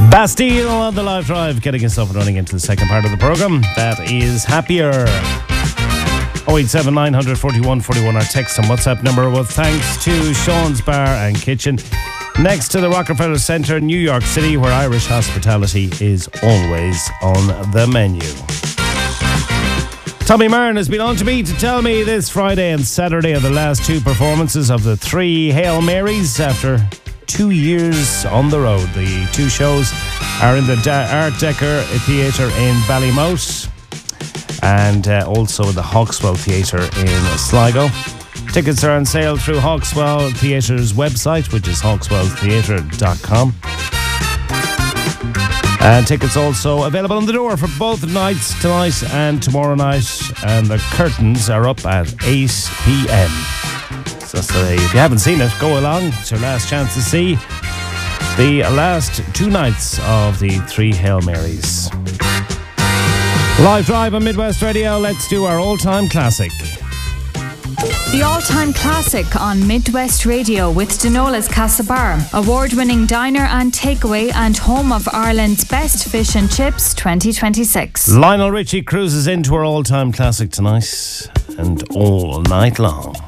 Bastille on the live drive, getting us up and running into the second part of the programme. That is Happier. 087 900 41 41, our text and WhatsApp number, with thanks to Sean's Bar and Kitchen, next to the Rockefeller Centre, New York City, where Irish hospitality is always on the menu. Tommy Myrne has been on to me to tell me this Friday and Saturday are the last two performances of the three Hail Marys after 2 years on the road. The two shows are in the Art Decker Theatre in Ballymount and also the Hawkswell Theatre in Sligo. Tickets are on sale through Hawkswell Theatre's website, which is hawkswelltheatre.com. And tickets also available on the door for both nights, tonight and tomorrow night. And the curtains are up at 8 p.m. So if you haven't seen it, go along. It's your last chance to see the last two nights of the three Hail Marys. Live drive on Midwest Radio. Let's do our all-time classic. The all-time classic on Midwest Radio with Dinola's Castlebar, award-winning diner and takeaway and home of Ireland's best fish and chips 2026. Lionel Richie cruises into our all-time classic tonight and all night long.